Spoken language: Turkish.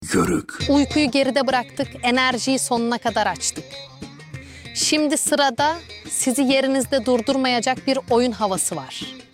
Yörük. Uykuyu geride bıraktık, enerjiyi sonuna kadar açtık. Şimdi sırada sizi yerinizde durdurmayacak bir oyun havası var.